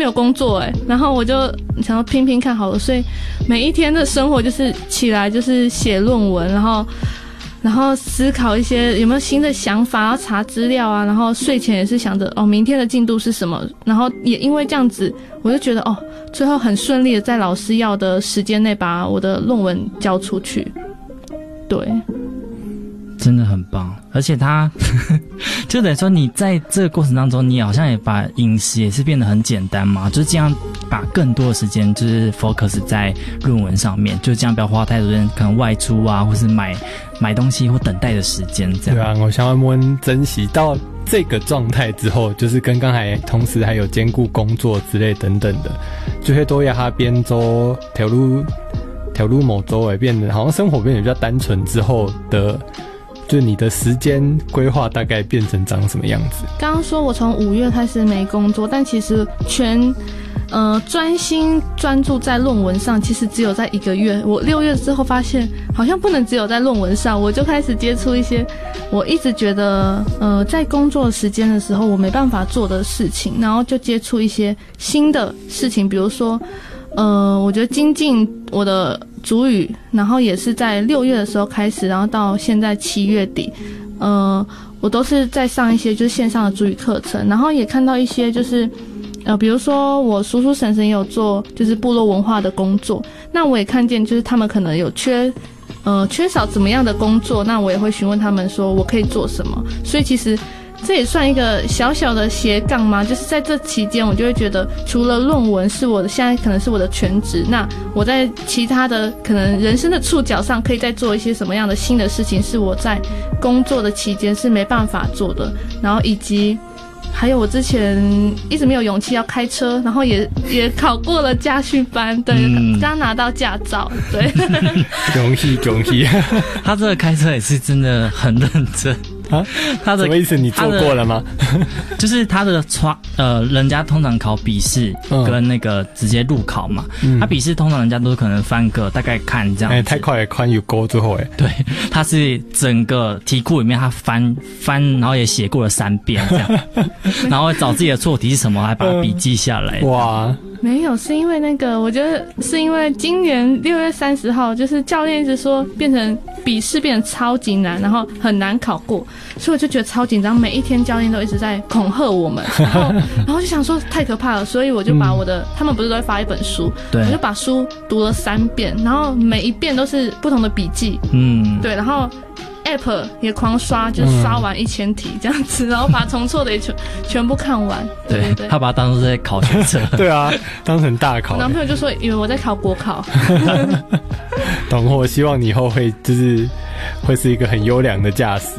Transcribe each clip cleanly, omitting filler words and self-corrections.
没有工作然后我就想要拼拼看好了，所以每一天的生活就是起来就是写论文，然后思考一些有没有新的想法，要查资料啊，然后睡前也是想着明天的进度是什么，然后也因为这样子，我就觉得最后很顺利的在老师要的时间内把我的论文交出去。对， 真的很棒。而且他就等于说你在这个过程当中，你好像也把饮食也是变得很简单嘛，就是这样把更多的时间就是 focus 在论文上面，就这样不要花太多人可能外出啊，或是买东西或等待的时间这样。 对啊，我想要问珍惜到这个状态之后，就是跟刚才同时还有兼顾工作之类等等的，就会多要他边走条路某周围变得好像生活变得比较单纯之后的，就是你的时间规划大概变成长什么样子？ 刚刚说我从5月开始没工作，但其实专心专注在论文上，其实只有在1个月。我6月之后发现好像不能只有在论文上，我就开始接触一些我一直觉得在工作时间的时候我没办法做的事情，然后就接触一些新的事情，比如说我觉得精进我的族语，然后也是在6月的时候开始，然后到现在7月底，我都是在上一些就是线上的族语课程，然后也看到一些就是比如说我叔叔婶婶也有做就是部落文化的工作，那我也看见就是他们可能有缺少怎么样的工作，那我也会询问他们说我可以做什么，所以其实这也算一个小小的斜杠嘛，就是在这期间我就会觉得除了论文是我的现在可能是我的全职，那我在其他的可能人生的触角上可以再做一些什么样的新的事情是我在工作的期间是没办法做的，然后以及还有我之前一直没有勇气要开车，然后也考过了驾训班，对，刚拿到驾照，对。 恭喜他这个开车也是真的很认真啊？他的什么意思？你做过了吗？ 就是他的人家通常考笔试跟那个直接路考嘛，他笔试通常人家都可能翻个大概看这样子， 太快了，看有勾之后对，他是整个题库里面他翻，然后也写过了3遍这样，然后找自己的错题是什么，还把它笔记下来。 哇！ 没有，是因为那个，我觉得是因为今年6月30号，就是教练一直说变成笔试变成超级难，然后很难考过，所以我就觉得超紧张，每一天教练都一直在恐吓我们，然后就想说太可怕了，所以我就把我的，他们不是都会发一本书，我就把书读了3遍，然后每一遍都是不同的笔记，对，然后App 也狂刷，就刷完1000题这样子，然后把重错的也全部看完。对， 他把它当作是在考学测。 对啊，当成大考。 我男朋友就说以为我在考国考。 懂，我希望你以后会是一个很优良的驾驶。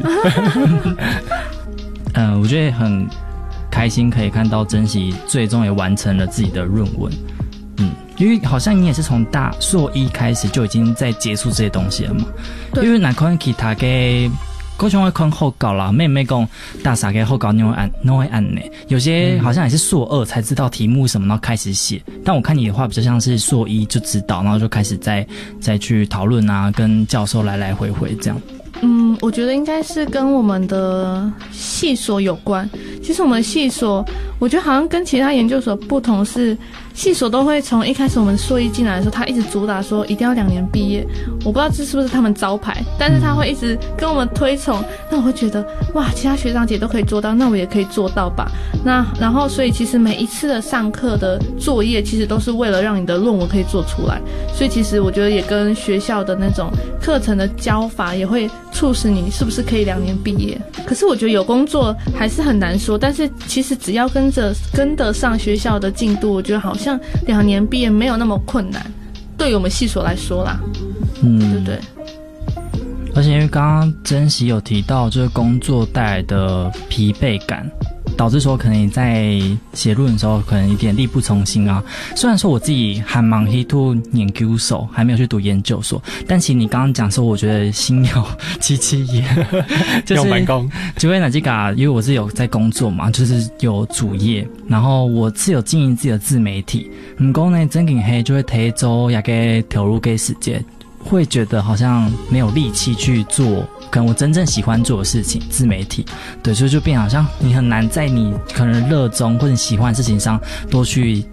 我觉得很开心可以看到珍惜最终也完成了自己的论文。因为好像你也是从硕1开始就已经在接触这些东西了嘛。因为那可能其他的高中会看后稿啦，妹讲大傻嘅后稿你会按呢。有些好像也是硕2才知道题目什么，然后开始写。但我看你的话比较像是硕1就知道，然后就开始再去讨论啊，跟教授来回这样。 我觉得应该是跟我们的系所有关。其实我们系所，我觉得好像跟其他研究所不同是，系所都会从一开始我们硕1进来的时候，他一直主打说一定要2年毕业。我不知道这是不是他们招牌，但是他会一直跟我们推崇。那我会觉得哇，其他学长姐都可以做到，那我也可以做到吧。那然后所以其实每一次的上课的作业，其实都是为了让你的论文可以做出来。所以其实我觉得也跟学校的那种课程的教法也会促使你是不是可以2年毕业。可是我觉得有工作还是很难说，但是其实只要跟得上学校的进度，我觉得好像2年毕业没有那么困难，对于我们系所来说啦，对不对？ 而且因为刚刚珍惜有提到，就是工作带来的疲惫感，导致说可能你在写论文的时候可能有点力不从心啊。虽然说我自己还忙去读研究所，还没有去读研究所，但其实你刚刚讲说，我觉得心有戚戚焉，就是就会哪几个，因为我是有在工作嘛，就是有主业，然后我是有经营自己的自媒体，不过呢，真正黑就会提早也给投入给时间。会觉得好像没有力气去做可能我真正喜欢做的事情，自媒体，对，所以就变好像你很难在你可能热衷或者喜欢的事情上多去